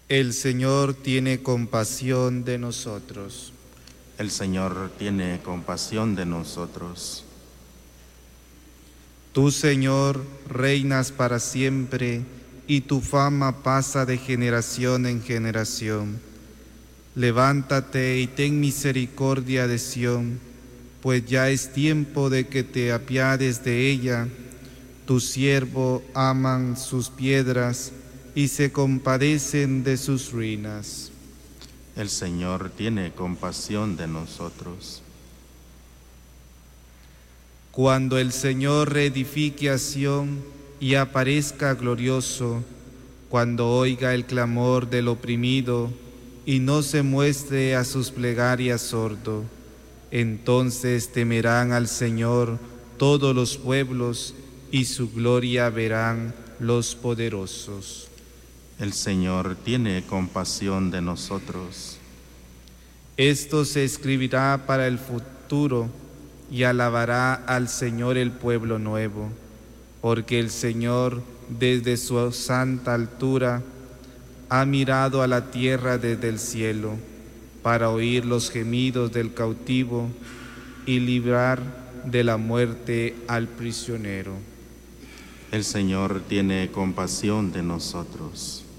El Señor tiene compasión de nosotros. El Señor tiene compasión de nosotros. Tú, Señor, reinas para siempre, y tu fama pasa de generación en generación. Levántate y ten misericordia de Sión, pues ya es tiempo de que te apiades de ella. Tu siervo aman sus piedras y se compadecen de sus ruinas. El Señor tiene compasión de nosotros. Cuando el Señor reedifique a Sión y aparezca glorioso, cuando oiga el clamor del oprimido y no se muestre a sus plegarias sordo, entonces temerán al Señor todos los pueblos y su gloria verán los poderosos. El Señor tiene compasión de nosotros. Esto se escribirá para el futuro y alabará al Señor el pueblo nuevo, porque el Señor desde su santa altura ha mirado a la tierra desde el cielo para oír los gemidos del cautivo y librar de la muerte al prisionero. El Señor tiene compasión de nosotros.